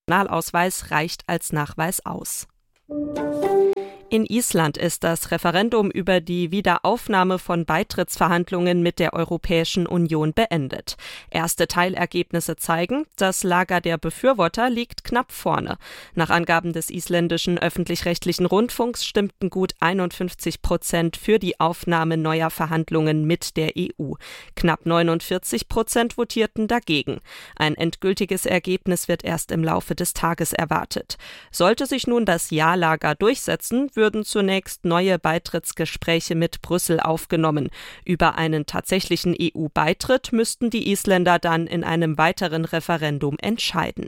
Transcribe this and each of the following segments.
Personalausweis reicht als Nachweis aus. In Island ist das Referendum über die Wiederaufnahme von Beitrittsverhandlungen mit der Europäischen Union beendet. Erste Teilergebnisse zeigen, das Lager der Befürworter liegt knapp vorne. Nach Angaben des isländischen öffentlich-rechtlichen Rundfunks stimmten gut 51% für die Aufnahme neuer Verhandlungen mit der EU. Knapp 49% votierten dagegen. Ein endgültiges Ergebnis wird erst im Laufe des Tages erwartet. Sollte sich nun das Ja-Lager durchsetzen, würden zunächst neue Beitrittsgespräche mit Brüssel aufgenommen. Über einen tatsächlichen EU-Beitritt müssten die Isländer dann in einem weiteren Referendum entscheiden.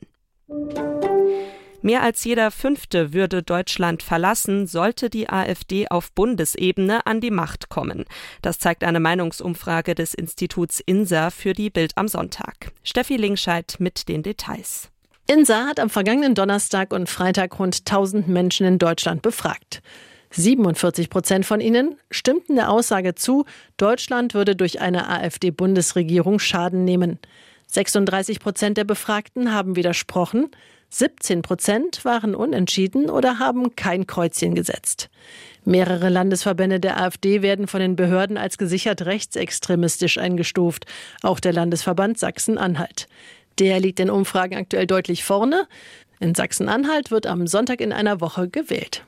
Mehr als jeder Fünfte würde Deutschland verlassen, sollte die AfD auf Bundesebene an die Macht kommen. Das zeigt eine Meinungsumfrage des Instituts INSA für die Bild am Sonntag. Steffi Lingscheid mit den Details. INSA hat am vergangenen Donnerstag und Freitag rund 1000 Menschen in Deutschland befragt. 47% von ihnen stimmten der Aussage zu, Deutschland würde durch eine AfD-Bundesregierung Schaden nehmen. 36% der Befragten haben widersprochen, 17% waren unentschieden oder haben kein Kreuzchen gesetzt. Mehrere Landesverbände der AfD werden von den Behörden als gesichert rechtsextremistisch eingestuft, auch der Landesverband Sachsen-Anhalt. Der liegt in Umfragen aktuell deutlich vorne. In Sachsen-Anhalt wird am Sonntag in einer Woche gewählt.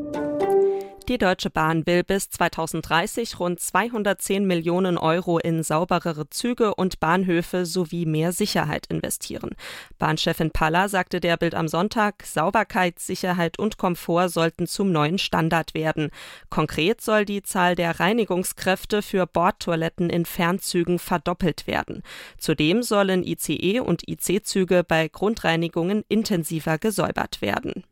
Die Deutsche Bahn will bis 2030 rund 210 Millionen Euro in sauberere Züge und Bahnhöfe sowie mehr Sicherheit investieren. Bahnchefin Palla sagte der Bild am Sonntag, Sauberkeit, Sicherheit und Komfort sollten zum neuen Standard werden. Konkret soll die Zahl der Reinigungskräfte für Bordtoiletten in Fernzügen verdoppelt werden. Zudem sollen ICE- und IC-Züge bei Grundreinigungen intensiver gesäubert werden.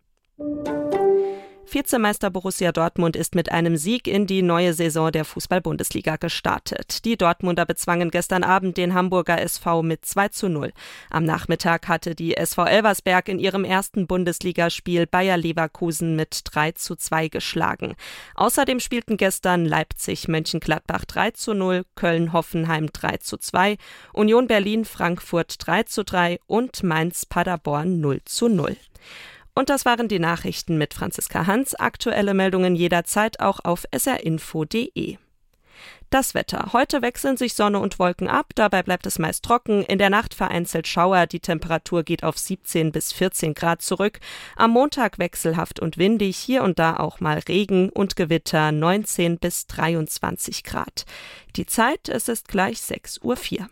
Vizemeister Borussia Dortmund ist mit einem Sieg in die neue Saison der Fußball-Bundesliga gestartet. Die Dortmunder bezwangen gestern Abend den Hamburger SV mit 2:0. Am Nachmittag hatte die SV Elversberg in ihrem ersten Bundesligaspiel Bayer Leverkusen mit 3:2 geschlagen. Außerdem spielten gestern Leipzig-Mönchengladbach 3:0, Köln-Hoffenheim 3:2, Union Berlin-Frankfurt 3:3 und Mainz-Paderborn 0:0. Und das waren die Nachrichten mit Franziska Hans. Aktuelle Meldungen jederzeit auch auf srinfo.de. Das Wetter. Heute wechseln sich Sonne und Wolken ab, dabei bleibt es meist trocken. In der Nacht vereinzelt Schauer, die Temperatur geht auf 17 bis 14 Grad zurück. Am Montag wechselhaft und windig, hier und da auch mal Regen und Gewitter 19 bis 23 Grad. Die Zeit, es ist gleich 6:04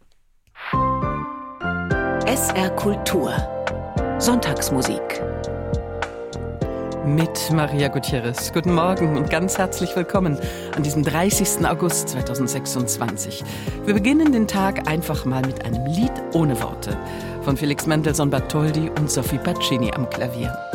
Uhr. SR Kultur. Sonntagsmusik. Mit Maria Gutierrez. Guten Morgen und ganz herzlich willkommen an diesem 30. August 2026. Wir beginnen den Tag einfach mal mit einem Lied ohne Worte von Felix Mendelssohn Bartholdy und Sophie Pacini am Klavier.